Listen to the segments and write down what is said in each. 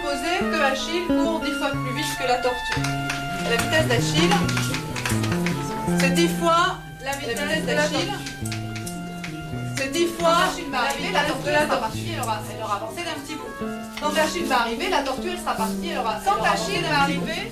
supposer que Achille court 10 fois plus vite que la tortue. La vitesse d'Achille, c'est 10 fois la vitesse d'Achille. C'est 10 fois Achille va arriver, la tortue sera partie, elle aura avancé d'un petit bout. Quand Achille va arriver, la tortue elle sera partie, quand Achille va arriver...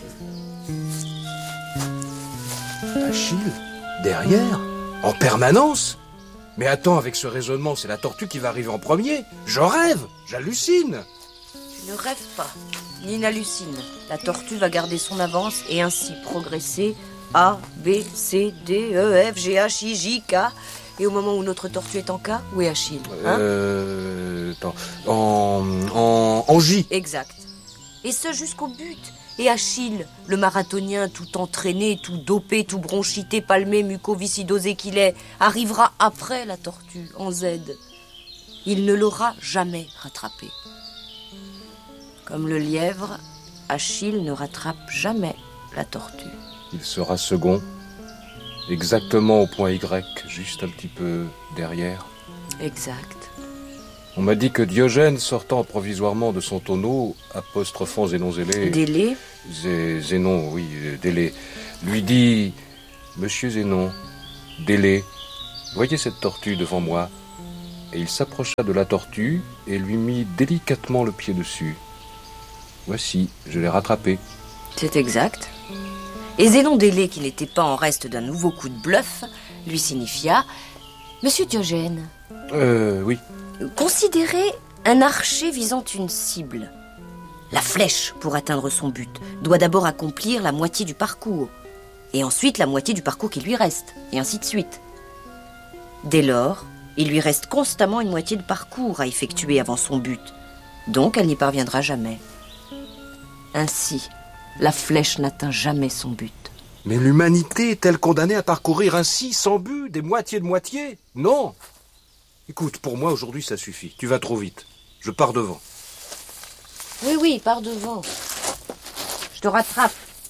Achille? Derrière? En permanence? Mais attends, avec ce raisonnement, c'est la tortue qui va arriver en premier. Je rêve, j'hallucine. Tu ne rêves pas, ni n'hallucines. La tortue va garder son avance et ainsi progresser A, B, C, D, E, F, G, H, I, J, K. Et au moment où notre tortue est en K, où est Achille, hein? Attends, en J. Exact. Et ce jusqu'au but. Et Achille, le marathonien tout entraîné, tout dopé, tout bronchité, palmé, mucoviscidosé qu'il est, arrivera après la tortue, en Z. Il ne l'aura jamais rattrapé. Comme le lièvre, Achille ne rattrape jamais la tortue. Il sera second, exactement au point Y, juste un petit peu derrière. Exact. On m'a dit que Diogène, sortant provisoirement de son tonneau, apostrophant Zénon Zélé... Délé. Zénon, oui, Délé, lui dit... Monsieur Zénon, Délé, voyez cette tortue devant moi. Et il s'approcha de la tortue et lui mit délicatement le pied dessus. Voici, je l'ai rattrapé. C'est exact. Et Zénon Délé, qui n'était pas en reste d'un nouveau coup de bluff, lui signifia... Monsieur Diogène... Oui. Considérez un archer visant une cible. La flèche, pour atteindre son but, doit d'abord accomplir la moitié du parcours, et ensuite la moitié du parcours qui lui reste, et ainsi de suite. Dès lors, il lui reste constamment une moitié de parcours à effectuer avant son but, donc elle n'y parviendra jamais. Ainsi, la flèche n'atteint jamais son but. Mais l'humanité est-elle condamnée à parcourir ainsi, sans but, des moitiés de moitié? Non. Écoute, pour moi, aujourd'hui, ça suffit. Tu vas trop vite. Je pars devant. Oui, pars devant. Je te rattrape.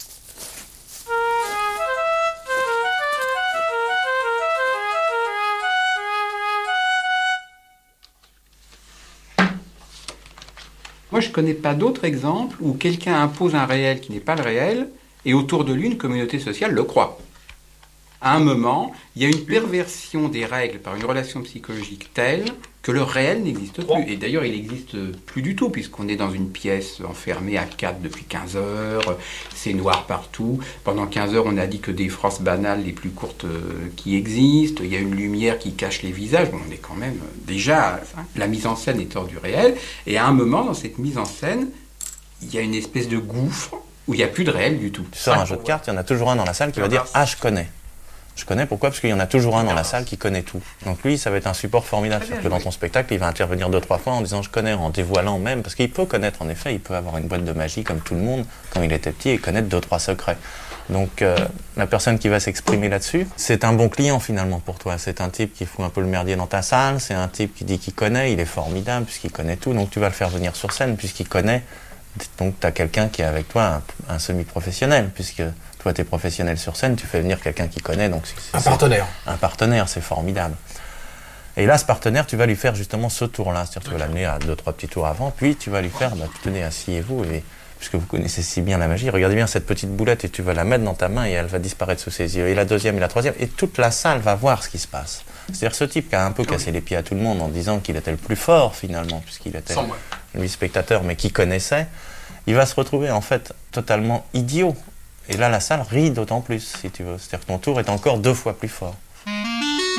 Moi, je ne connais pas d'autres exemples où quelqu'un impose un réel qui n'est pas le réel et autour de lui, une communauté sociale le croit. À un moment, il y a une perversion des règles par une relation psychologique telle que le réel n'existe plus. Et d'ailleurs, il n'existe plus du tout, puisqu'on est dans une pièce enfermée à 4 depuis 15 heures, c'est noir partout. Pendant 15 heures, on a dit que des phrases banales les plus courtes qui existent, il y a une lumière qui cache les visages. Bon, on est quand même déjà... la mise en scène est hors du réel. Et à un moment, dans cette mise en scène, il y a une espèce de gouffre où il n'y a plus de réel du tout. Tu sors un jeu de cartes, il y en a toujours un dans la salle qui va dire « Ah, je connais ». Je connais, pourquoi? Parce qu'il y en a toujours un dans la salle qui connaît tout. Donc lui, ça va être un support formidable. C'est-à-dire que dans ton spectacle, il va intervenir 2-3 fois en disant « je connais », en dévoilant même, parce qu'il peut connaître, en effet, il peut avoir une boîte de magie comme tout le monde, quand il était petit, et connaître 2-3 secrets. Donc la personne qui va s'exprimer là-dessus, c'est un bon client finalement pour toi. C'est un type qui fout un peu le merdier dans ta salle, c'est un type qui dit qu'il connaît, il est formidable puisqu'il connaît tout, donc tu vas le faire venir sur scène puisqu'il connaît. Donc tu as quelqu'un qui est avec toi, un semi-professionnel, puisque toi tu es professionnel sur scène, tu fais venir quelqu'un qui connaît. Donc un partenaire. Un partenaire, c'est formidable. Et là, ce partenaire, tu vas lui faire justement ce tour-là, c'est-à-dire tu vas l'amener à 2-3 petits tours avant, puis tu vas lui faire, tenez, asseyez-vous, et puisque vous connaissez si bien la magie, regardez bien cette petite boulette et tu vas la mettre dans ta main et elle va disparaître sous ses yeux. Et la deuxième et la troisième, et toute la salle va voir ce qui se passe. C'est-à-dire ce type qui a un peu cassé les pieds à tout le monde en disant qu'il était le plus fort finalement, puisqu'il était lui spectateur, mais qui connaissait, il va se retrouver en fait totalement idiot. Et là, la salle rit d'autant plus, si tu veux. C'est-à-dire que ton tour est encore 2 fois plus fort.